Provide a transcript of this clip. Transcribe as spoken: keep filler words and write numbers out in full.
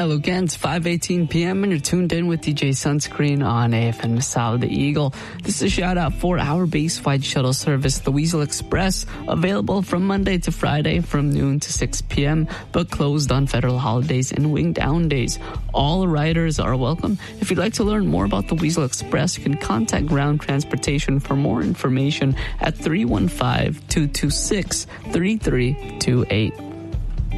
Hello again, it's five eighteen p.m. and you're tuned in with D J Sunscreen on A F M Masao the Eagle. This is a shout out for our base-wide shuttle service, the Weasel Express, available from Monday to Friday from noon to six p.m., but closed on federal holidays and wing down days. All riders are welcome. If you'd like to learn more about the Weasel Express, you can contact Ground Transportation for more information at three one five, two two six, three three two eight.